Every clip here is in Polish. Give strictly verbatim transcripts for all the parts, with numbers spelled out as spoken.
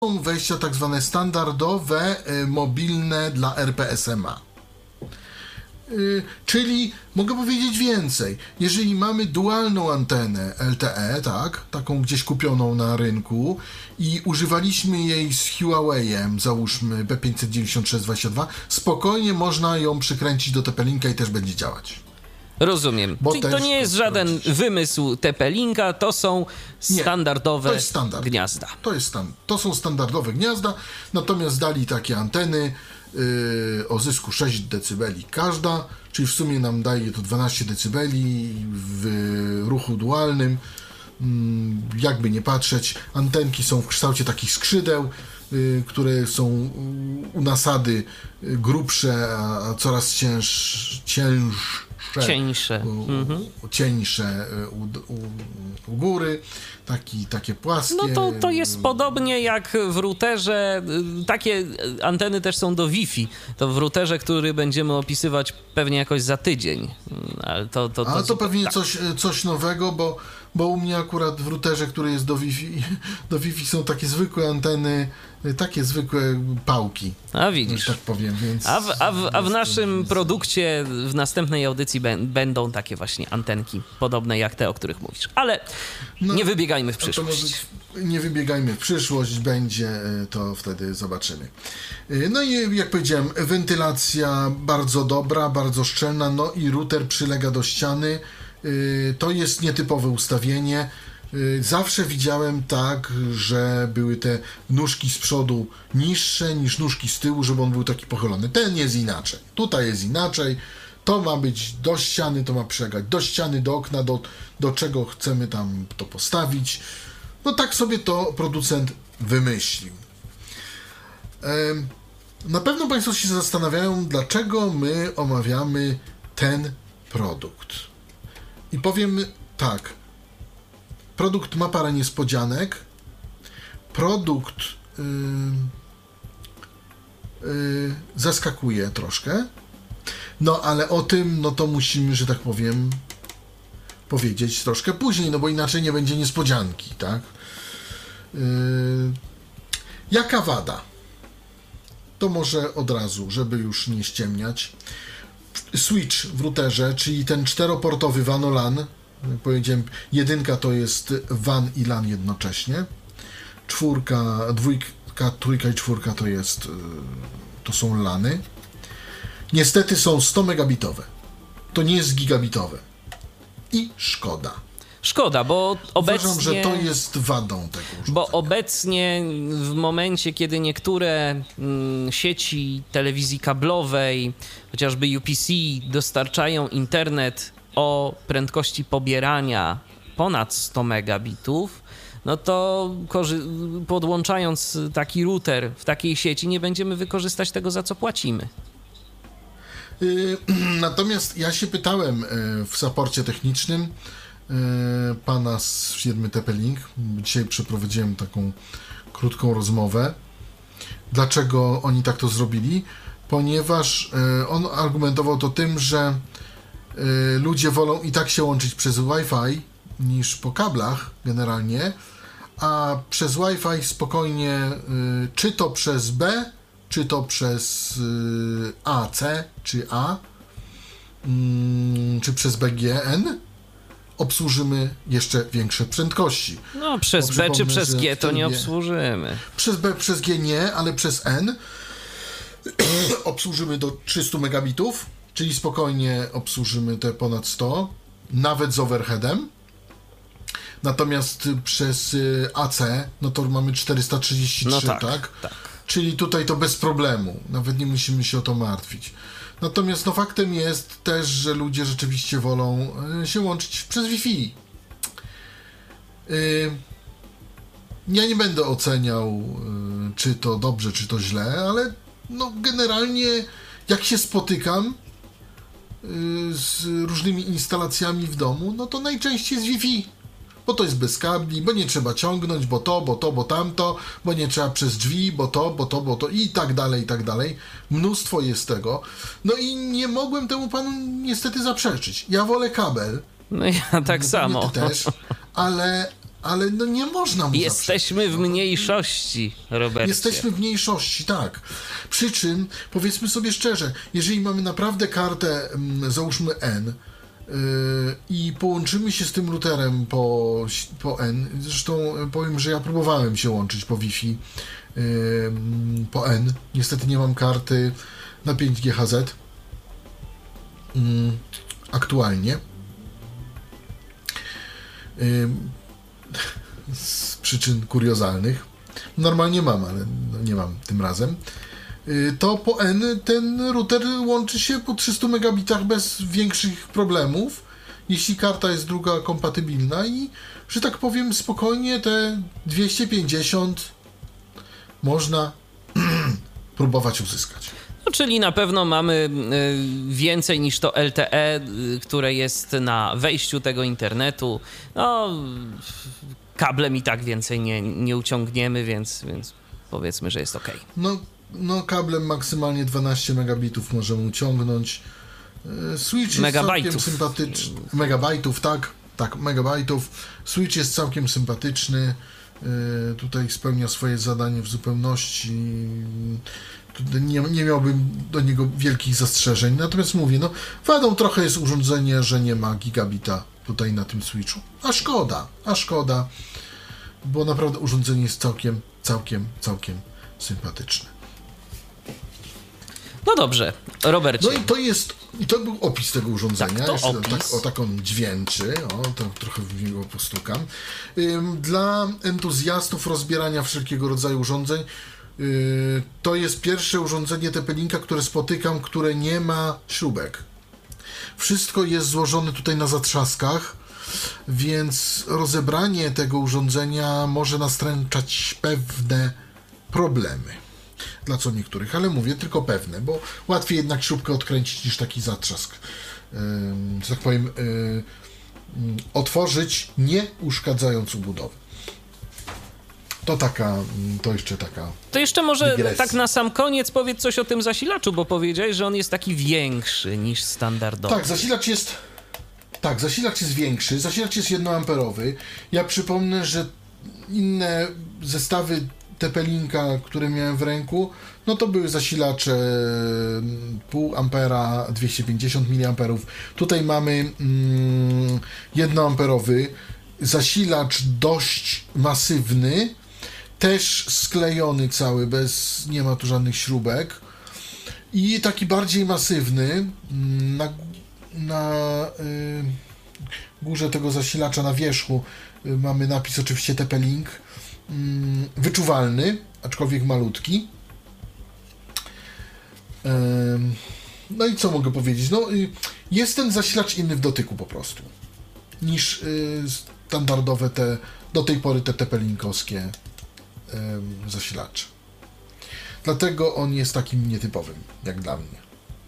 wejścia tak zwane standardowe, mobilne dla R P S M A. Yy, czyli mogę powiedzieć więcej. Jeżeli mamy dualną antenę L T E, tak, taką gdzieś kupioną na rynku i używaliśmy jej z Huawei'em, załóżmy B pięćset dziewięćdziesiąt sześć dwadzieścia dwa, spokojnie można ją przykręcić do T P-Linka i też będzie działać. Rozumiem. Bo Czyli to nie jest żaden robić. wymysł T P-Linka, to są standardowe nie, to jest standard. gniazda. To, jest stan- to są standardowe gniazda, natomiast dali takie anteny yy, o zysku sześć decybeli każda, czyli w sumie nam daje to dwanaście decybeli w ruchu dualnym. Yy, jakby nie patrzeć, antenki są w kształcie takich skrzydeł, yy, które są u nasady grubsze, a, a coraz cięż, cięższe. Cieńsze. U, mhm. Cieńsze u, u, u góry, taki, takie płaskie. No to, to jest podobnie jak w routerze. Takie anteny też są do Wi-Fi. To w routerze, który będziemy opisywać pewnie jakoś za tydzień. Ale to, to, to, A to pewnie tak. coś, coś nowego, bo, bo u mnie akurat w routerze, który jest do Wi-Fi, do Wi-Fi są takie zwykłe anteny, takie zwykłe pałki. A widzisz. Tak powiem, więc... A w, a w, a w naszym produkcie w następnej audycji b- będą takie właśnie antenki, podobne jak te, o których mówisz. Ale no, nie wybiegajmy w przyszłość. Nie wybiegajmy w przyszłość, będzie, to wtedy zobaczymy. No i jak powiedziałem, wentylacja bardzo dobra, bardzo szczelna, no i router przylega do ściany. To jest nietypowe ustawienie. Zawsze widziałem tak, że były te nóżki z przodu niższe niż nóżki z tyłu, żeby on był taki pochylony. Ten jest inaczej. Tutaj jest inaczej. To ma być do ściany, to ma przylegać do ściany, do okna, do, do czego chcemy tam to postawić. No tak sobie to producent wymyślił. Na pewno Państwo się zastanawiają, dlaczego my omawiamy ten produkt. I powiem tak. Produkt ma parę niespodzianek. Produkt yy, yy, zaskakuje troszkę. No ale o tym, no to musimy, że tak powiem, powiedzieć troszkę później, no bo inaczej nie będzie niespodzianki, tak? Yy, jaka wada? To może od razu, żeby już nie ściemniać. Switch w routerze, czyli ten czteroportowy WAN o LAN, jak powiedziałem, jedynka to jest WAN i LAN jednocześnie, czwórka, dwójka, trójka i czwórka to jest, to są LANy. Niestety są sto megabitowe. To nie jest gigabitowe. I szkoda. Szkoda, bo obecnie... Uważam, że to jest wadą tego urządzenia. Bo obecnie w momencie, kiedy niektóre mm, sieci telewizji kablowej, chociażby U P C, dostarczają internet o prędkości pobierania ponad sto megabitów, no to korzy- podłączając taki router w takiej sieci nie będziemy wykorzystać tego, za co płacimy. Yy, natomiast ja się pytałem yy, w saporcie technicznym yy, pana z firmy T P-Link, dzisiaj przeprowadziłem taką krótką rozmowę, dlaczego oni tak to zrobili, ponieważ yy, on argumentował to tym, że yy, ludzie wolą i tak się łączyć przez Wi-Fi niż po kablach generalnie, a przez Wi-Fi spokojnie, yy, czy to przez B, czy to przez y, A C, czy A, mm, czy przez B G N, obsłużymy jeszcze większe prędkości. No, przez B czy przez G to nie obsłużymy. Przez B, przez G nie, ale przez N obsłużymy do trzysta megabitów, czyli spokojnie obsłużymy te ponad sto, nawet z overheadem. Natomiast przez y, A C, no to mamy czterysta trzydzieści trzy, no tak? tak? tak. Czyli tutaj to bez problemu, nawet nie musimy się o to martwić. Natomiast no faktem jest też, że ludzie rzeczywiście wolą się łączyć przez Wi-Fi. Yy, ja nie będę oceniał, yy, czy to dobrze, czy to źle, ale no generalnie jak się spotykam yy, z różnymi instalacjami w domu, no to najczęściej z Wi-Fi. Bo to jest bez kabli, bo nie trzeba ciągnąć, bo to, bo to, bo tamto, bo nie trzeba przez drzwi, bo to, bo to, bo to i tak dalej, i tak dalej. Mnóstwo jest tego. No i nie mogłem temu panu niestety zaprzeczyć. Ja wolę kabel. No ja tak no, samo. Ty też, ale, ale no nie można mu Jesteśmy zaprzeczyć. w mniejszości, Robercie. Jesteśmy w mniejszości, tak. Przy czym, powiedzmy sobie szczerze, jeżeli mamy naprawdę kartę, załóżmy N, yy, i połączymy się z tym routerem po, po N, zresztą powiem, że ja próbowałem się łączyć po Wi-Fi yy, po N, niestety nie mam karty na pięć G H Z yy, aktualnie. Yy, z przyczyn kuriozalnych. Normalnie mam, ale no nie mam tym razem. To po N ten router łączy się po trzystu megabitach bez większych problemów, jeśli karta jest druga kompatybilna i, że tak powiem, spokojnie te dwieście pięćdziesiąt można próbować uzyskać. No, czyli na pewno mamy y, więcej niż to L T E, y, które jest na wejściu tego internetu. No, kablem i tak więcej nie, nie uciągniemy, więc, więc powiedzmy, że jest ok. No, no kablem maksymalnie dwanaście megabitów możemy uciągnąć. Switch jest Megabajtów. całkiem sympatyczny. Megabajtów, tak. Tak, megabajtów. Switch jest całkiem sympatyczny. Yy, tutaj spełnia swoje zadanie w zupełności. Tutaj nie, nie miałbym do niego wielkich zastrzeżeń. Natomiast mówię, no wadą trochę jest urządzenie, że nie ma gigabita tutaj na tym Switchu. A szkoda, a szkoda, bo naprawdę urządzenie jest całkiem, całkiem, całkiem sympatyczne. No dobrze, Robercie. No i to jest, i to był opis tego urządzenia. Tak, to Jest, opis. Tak, o tak on dźwięczy, o, to trochę w niego postukam. Ym, Dla entuzjastów rozbierania wszelkiego rodzaju urządzeń, yy, to jest pierwsze urządzenie T P-Linka, które spotykam, które nie ma śrubek. Wszystko jest złożone tutaj na zatrzaskach, więc rozebranie tego urządzenia może nastręczać pewne problemy. Dla co niektórych, ale mówię tylko pewne, bo łatwiej jednak śrubkę odkręcić niż taki zatrzask, yy, że tak powiem, yy, yy, otworzyć, nie uszkadzając obudowy. To taka, to jeszcze taka To jeszcze może dygresja. tak na sam koniec powiedz coś o tym zasilaczu, bo powiedziałeś, że on jest taki większy niż standardowy. Tak, zasilacz jest tak, zasilacz jest większy, zasilacz jest jednoamperowy. Ja przypomnę, że inne zestawy T P-Linka, które miałem w ręku, no to były zasilacze pół ampera, dwieście pięćdziesiąt miliamperów. Tutaj mamy mm, jednoamperowy zasilacz dość masywny, też sklejony cały, bez, nie ma tu żadnych śrubek. I taki bardziej masywny, na, na y, górze tego zasilacza, na wierzchu y, mamy napis oczywiście T P-Link, y, wyczuwalny, aczkolwiek malutki. Y, no i co mogę powiedzieć? No, y, jest ten zasilacz inny w dotyku po prostu, niż y, standardowe te, do tej pory te T P-Linkowskie y, zasilacze. Dlatego on jest takim nietypowym, jak dla mnie.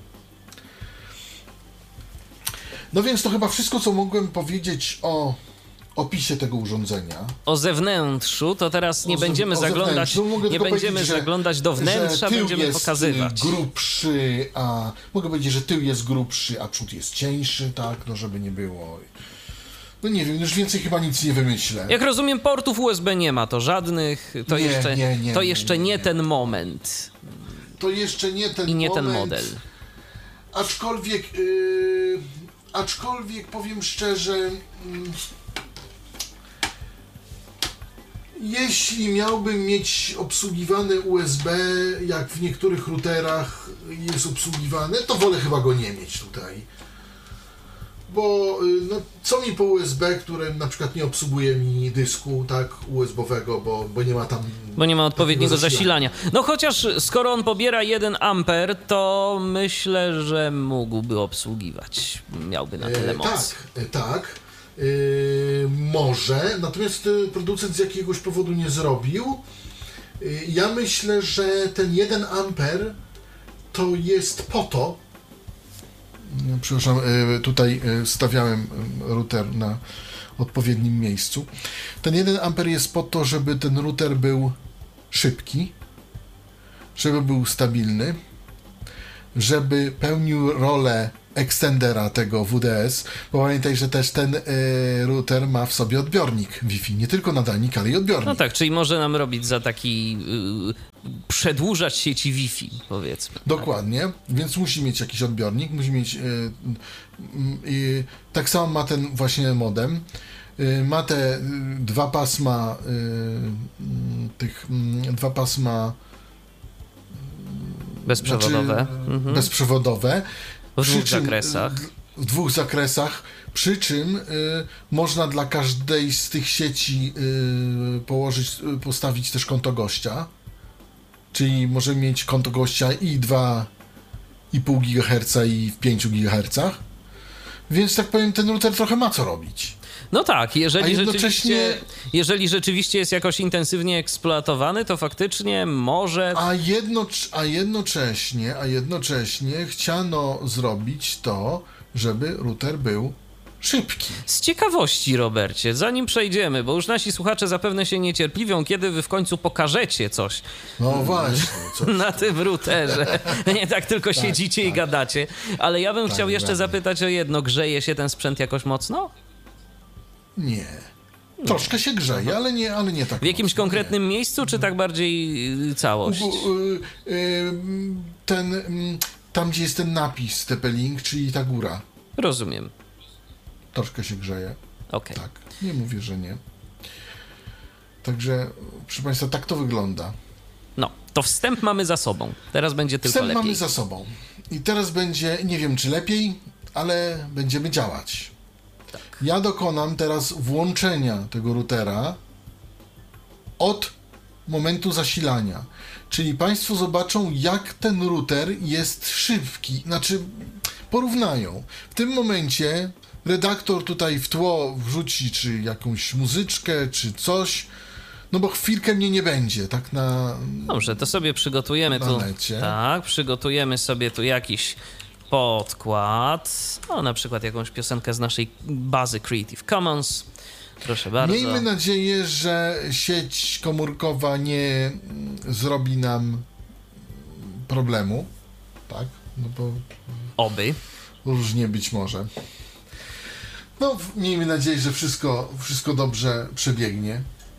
No więc to chyba wszystko, co mogłem powiedzieć o opisie tego urządzenia. O zewnętrzu to teraz nie O będziemy zew- o zaglądać, zewnętrzu. Mogę nie tylko będziemy powiedzieć, że- zaglądać do wnętrza, że tył będziemy jest pokazywać. grubszy, a mogę powiedzieć, że tył jest grubszy, a przód jest cieńszy, tak, no żeby nie było. No nie wiem, już więcej chyba nic nie wymyślę. Jak rozumiem, portów U S B nie ma to żadnych, to Nie, jeszcze, nie, nie, to nie, jeszcze nie, nie, nie. ten moment To jeszcze nie ten i nie moment, ten model. Aczkolwiek, yy, aczkolwiek powiem szczerze, yy, jeśli miałbym mieć obsługiwane U S B, jak w niektórych routerach jest obsługiwane, to wolę chyba go nie mieć tutaj. Bo yy, no, co mi po U S B, które na przykład nie obsługuje mi dysku, tak, U S B-owego, bo, bo nie ma tam... Bo nie ma odpowiedniego takiego zasilania. No chociaż skoro on pobiera jeden amper, to myślę, że mógłby obsługiwać. Miałby na tyle E, mocy. tak, e, tak. E, może, natomiast e, producent z jakiegoś powodu nie zrobił. E, ja myślę, że ten jeden amper to jest po to, no, przepraszam, e, tutaj e, stawiałem e, router na odpowiednim miejscu. Ten jeden amper jest po to, żeby ten router był szybki, żeby był stabilny, żeby pełnił rolę extendera tego W D S, bo pamiętaj, że też ten y, router ma w sobie odbiornik Wi-Fi, nie tylko nadajnik, ale i odbiornik. No tak, czyli może nam robić za taki, yy, przedłużać sieci Wi-Fi, powiedzmy. Dokładnie, tak. Więc musi mieć jakiś odbiornik, musi mieć, y, y, y, tak samo ma ten właśnie modem, y, ma te y, dwa pasma, y, y, tych y, dwa pasma bezprzewodowe. Znaczy, mhm. bezprzewodowe. W dwóch czym, zakresach. W dwóch zakresach, przy czym y, można dla każdej z tych sieci y, położyć, y, postawić też konto gościa, czyli możemy mieć konto gościa i dwa i pół gigaherca i w pięciu gigahercach, więc tak powiem, ten router trochę ma co robić. No tak, jeżeli, jednocześnie... rzeczywiście, jeżeli rzeczywiście jest jakoś intensywnie eksploatowany, to faktycznie może... A, jedno, a, jednocześnie, a jednocześnie chciano zrobić to, żeby router był szybki. Z ciekawości, Robercie, zanim przejdziemy, bo już nasi słuchacze zapewne się niecierpliwią, kiedy wy w końcu pokażecie coś. No właśnie. Coś. Na tym routerze. Nie tak tylko tak, siedzicie tak. i gadacie. Ale ja bym tak, chciał jeszcze prawda. zapytać o jedno. Grzeje się ten sprzęt jakoś mocno? Nie. Troszkę się grzeje, ale nie, ale nie tak. W jakimś mocno, konkretnym nie. miejscu, czy tak bardziej całość? U, u, y, y, ten, tam, gdzie jest ten napis T P-Link, czyli ta góra. Rozumiem. Troszkę się grzeje. Okej. Tak, nie mówię, że nie. Także, proszę Państwa, tak to wygląda. No, to wstęp mamy za sobą. Teraz będzie tylko wstęp lepiej. Wstęp mamy za sobą. I teraz będzie, nie wiem czy lepiej, ale będziemy działać. Tak. Ja dokonam teraz włączenia tego routera od momentu zasilania. Czyli Państwo zobaczą, jak ten router jest szybki. Znaczy, porównają. W tym momencie redaktor tutaj w tło wrzuci czy jakąś muzyczkę, czy coś, no bo chwilkę mnie nie będzie, tak na... Dobrze, to sobie przygotujemy na tu... necie. Tak, przygotujemy sobie tu jakiś podkład, no na przykład jakąś piosenkę z naszej bazy Creative Commons. Proszę bardzo. Miejmy nadzieję, że sieć komórkowa nie zrobi nam problemu, tak? No bo... Oby. Różnie być może. No, miejmy nadzieję, że wszystko, wszystko dobrze przebiegnie.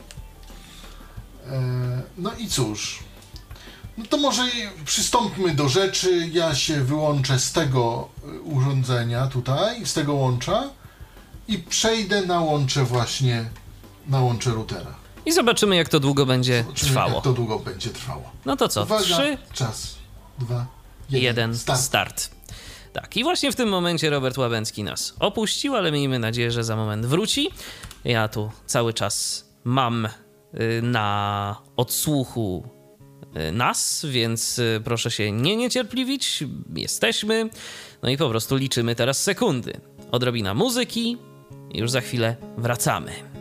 No i cóż, no to może przystąpmy do rzeczy. Ja się wyłączę z tego urządzenia tutaj, z tego łącza i przejdę na łącze właśnie, na łącze routera. I zobaczymy, jak to długo będzie zobaczymy, trwało. jak to długo będzie trwało. No to co? Uwaga, Trzy, czas, dwa, jeden, jeden start. start. Tak, i właśnie w tym momencie Robert Łabęcki nas opuścił, ale miejmy nadzieję, że za moment wróci. Ja tu cały czas mam na odsłuchu nas, więc proszę się nie niecierpliwić. Jesteśmy. No i po prostu liczymy teraz sekundy. Odrobina muzyki i już za chwilę wracamy.